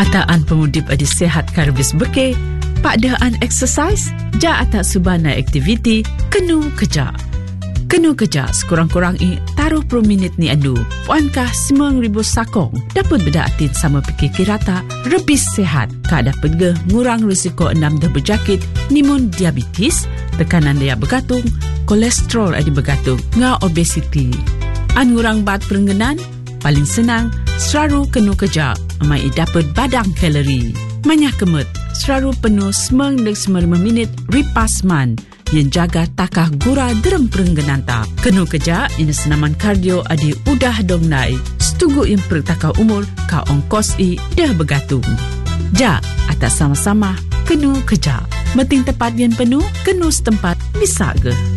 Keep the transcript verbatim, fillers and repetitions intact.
Ataan pemudip adi sehat karbis beke, pakdaan exercise, ja atak subana aktiviti, kenu kerja. Kenu kerja sekurang-kurang i taruh puluh minit ni anu. Puankah sembilan ribu sakong dapat berdaatin sama pikir kirata lebih sehat. Kak dapat ge ngurang risiko enam dah berjakit, nimun diabetes, tekanan daya bergantung, kolesterol adi bergantung, ngah obesiti. An ngurang bat perengganan, paling senang, selalu kenu kerja, amai dapat badang kalori. Manyah kemut, selalu penuh sembilan dan sembilan puluh lima minit ripas man. Yang jaga takah gura derem perengganan ta. Kenu kerja, ini senaman kardio adi udah dong nai. Setugu yang pertakah umur, ka ongkos i dah bergantung. Ja, atas sama-sama, kenu kerja. Meting tepat yang penuh, kenu setempat, bisa ke?